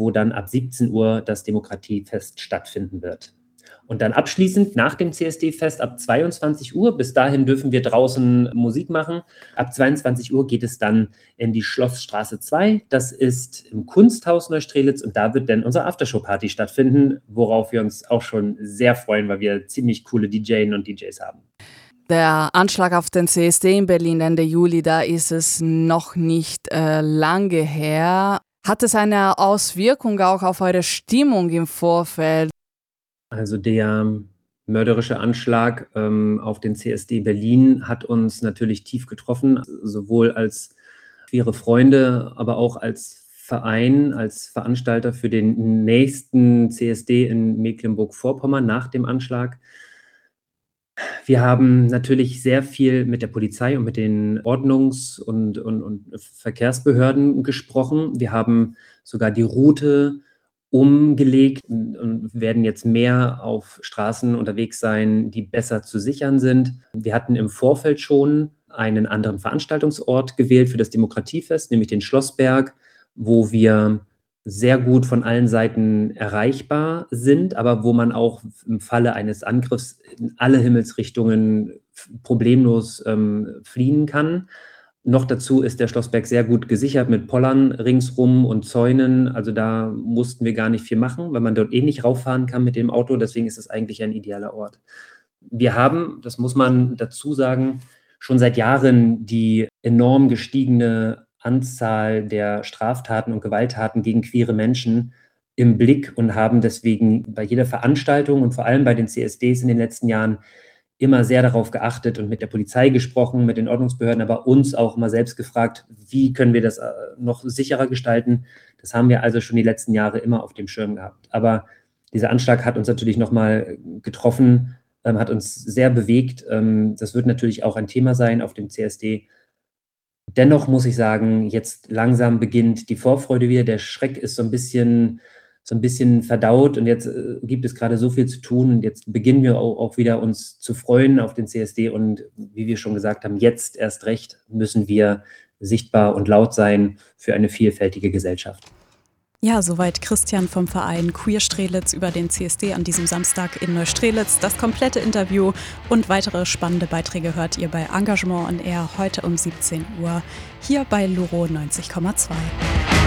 wo dann ab 17 Uhr das Demokratiefest stattfinden wird. Und dann abschließend nach dem CSD-Fest ab 22 Uhr, bis dahin dürfen wir draußen Musik machen. Ab 22 Uhr geht es dann in die Schlossstraße 2. Das ist im Kunsthaus Neustrelitz und da wird dann unsere Aftershow-Party stattfinden, worauf wir uns auch schon sehr freuen, weil wir ziemlich coole DJs und DJs haben. Der Anschlag auf den CSD in Berlin Ende Juli, da ist es noch nicht lange her. Hat es eine Auswirkung auch auf eure Stimmung im Vorfeld? Also der mörderische Anschlag auf den CSD Berlin hat uns natürlich tief getroffen, sowohl als queere Freunde, aber auch als Verein, als Veranstalter für den nächsten CSD in Mecklenburg-Vorpommern nach dem Anschlag. Wir haben natürlich sehr viel mit der Polizei und mit den Ordnungs- und Verkehrsbehörden gesprochen. Wir haben sogar die Route umgelegt und werden jetzt mehr auf Straßen unterwegs sein, die besser zu sichern sind. Wir hatten im Vorfeld schon einen anderen Veranstaltungsort gewählt für das Demokratiefest, nämlich den Schlossberg, wo wir sehr gut von allen Seiten erreichbar sind, aber wo man auch im Falle eines Angriffs in alle Himmelsrichtungen problemlos fliehen kann. Noch dazu ist der Schlossberg sehr gut gesichert mit Pollern ringsrum und Zäunen. Also da mussten wir gar nicht viel machen, weil man dort nicht rauffahren kann mit dem Auto. Deswegen ist es eigentlich ein idealer Ort. Wir haben, das muss man dazu sagen, schon seit Jahren die enorm gestiegene Anzahl der Straftaten und Gewalttaten gegen queere Menschen im Blick und haben deswegen bei jeder Veranstaltung und vor allem bei den CSDs in den letzten Jahren immer sehr darauf geachtet und mit der Polizei gesprochen, mit den Ordnungsbehörden, aber uns auch immer selbst gefragt, wie können wir das noch sicherer gestalten. Das haben wir also schon die letzten Jahre immer auf dem Schirm gehabt. Aber dieser Anschlag hat uns natürlich nochmal getroffen, hat uns sehr bewegt. Das wird natürlich auch ein Thema sein auf dem CSD. Dennoch muss ich sagen, jetzt langsam beginnt die Vorfreude wieder. Der Schreck ist so ein bisschen verdaut und jetzt gibt es gerade so viel zu tun und jetzt beginnen wir auch wieder uns zu freuen auf den CSD und wie wir schon gesagt haben, jetzt erst recht müssen wir sichtbar und laut sein für eine vielfältige Gesellschaft. Ja, soweit Christian vom Verein Queer Strelitz über den CSD an diesem Samstag in Neustrelitz. Das komplette Interview und weitere spannende Beiträge hört ihr bei Engagement on Air heute um 17 Uhr hier bei Loro 90,2.